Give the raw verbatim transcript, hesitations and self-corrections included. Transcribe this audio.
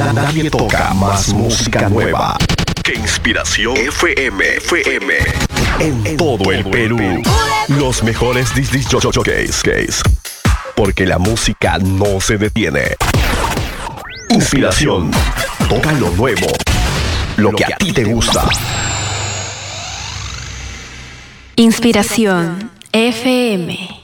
Nadie toca más música nueva que Inspiración F M. F M. En todo el Perú. Los mejores disc jockeys. Porque la música no se detiene. Inspiración. Toca lo nuevo. Lo que a ti te gusta. Inspiración F M.